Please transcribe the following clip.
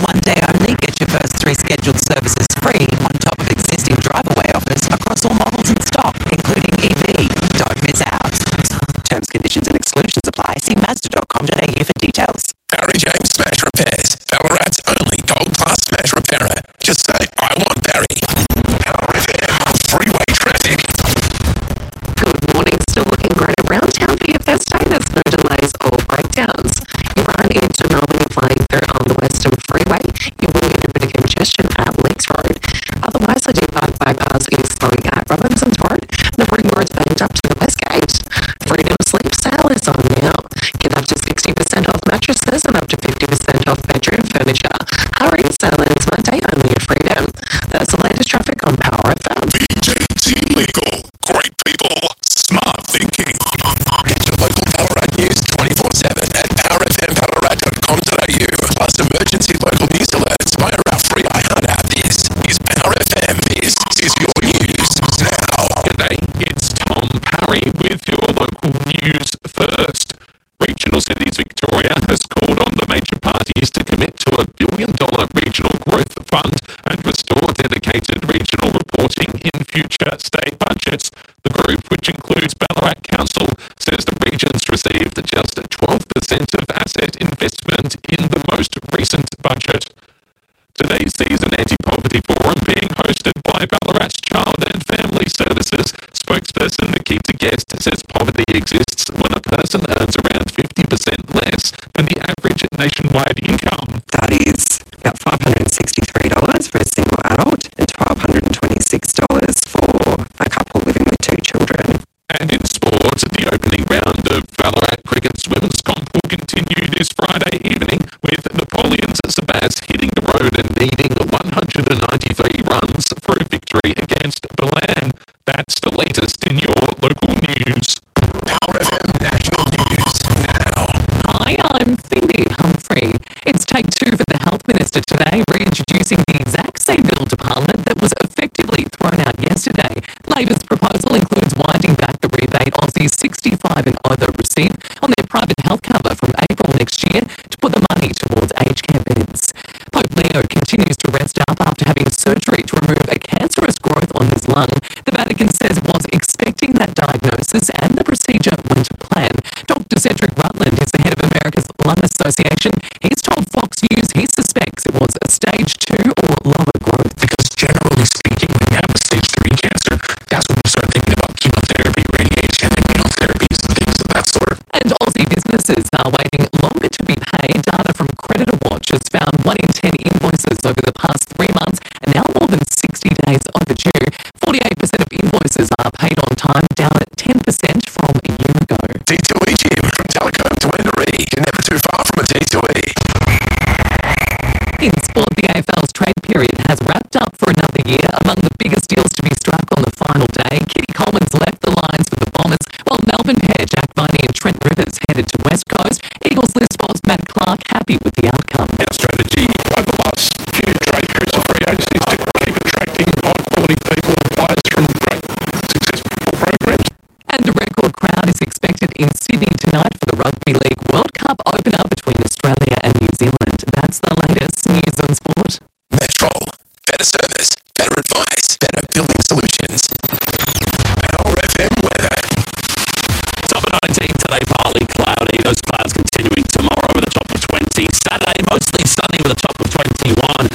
one day only. Get your first 3 scheduled services free on top of existing drive-away offers across all models in stock, including EV. Don't miss out. Terms, conditions and exclusions apply. See Mazda.com.au for details. Barry James Smash Repairs, Ballarat's only gold-class smash repairer. Just say, I want Barry. Power FM, freeway traffic. Good morning. Still looking great around town for your first day. There's no delays or breakdowns. You run into Melbourne, you're flying through on the Western Freeway. You will get a bit of congestion at Leeds Road. Otherwise, I do bypass is slowing at Robinson's Road. The Ring Road's banked up to the West Gate. Freedom Sleep sale is on now. Get up to 60% off mattresses and up to 50% off bedroom furniture. Hurry, sale ends Monday only at Freedom. That's the latest traffic on Power FM. BJT Legal. Great people. Smart thinking. Get your local Ballarat news 24/7 at powerfmballarat.com.au. Plus emergency local news alerts via our free iHeart app. This is Power FM. This is your news now. G'day, it's Tom Parry with your local news first. Regional Cities Victoria has called on the major parties to commit to a $1 billion regional growth fund and restore dedicated regional reporting in future state budgets. The group, which includes Ballarat Council, says the regions received just 12% of asset investment in the most recent budget. Today sees an anti-poverty forum being hosted by Ballarat's Child and Family Services. Spokesperson Nikita Guest says poverty exists when a person earns around 50% less than the average nationwide income. That is about $563 for a single adult and $1,226 for a couple living with 2 children. And in sport, the opening round of Ballarat Cricket's women's comp will continue this Friday evening with Napoleon's Sabas hitting the road and needing 193 runs for a victory against Balan. That's the latest in your local news. Power FM National News now. Hi, I'm Cindy Humphrey. It's take 2 for the Health Minister today, reintroducing the exact same bill to Parliament that was effectively thrown out yesterday. Labor's proposal includes winding back the rebate Aussies 65 and over receive on their private health cover from April next year to put the money towards aged care beds. Pope Leo continues to rest up after having surgery to remove a cancerous growth on his lung. The Vatican says was expecting that diagnosis and the procedure went to plan. Dr. Cedric Rutland is the head of America's Lung Association. He's told Fox News he suspects it was a stage 2 or lower growth. Because generally speaking, when you have a stage 3 cancer, that's when you start thinking about chemotherapy, radiation, immunotherapies, and things of that sort. And Aussie businesses are waiting longer to be paid. Data from Creditor Watch has found 1 in 10 invoices over the past 3 months and now more than 60 days overdue. 48% of invoices are paid on time, down at 10% from a year ago. D2E Gym, from Telecom to Endery. You're never too far from a D2E. In sport, the AFL's trade period has wrapped up for another year. Among the biggest deals to be struck on the final day, Kitty Coleman's left the Lions for the Bombers, while Melbourne pair Jack Viney and Trent Rivers headed to West Coast. Eagles list boss Matt Clark happy with the outcome. Our strategy over the last few trade periods of free agency is to keep attracting high-quality people and players from great successful programs. And a record crowd is expected in Sydney tonight for the Rugby League World Cup opener between Australia and New Zealand. That's the latest news on sport. Metrol. Better service, better advice, better building solutions. Power FM weather. Top of 19 today, partly cloudy. Those clouds continuing tomorrow with a top of 20. Saturday, mostly sunny with a top of 21.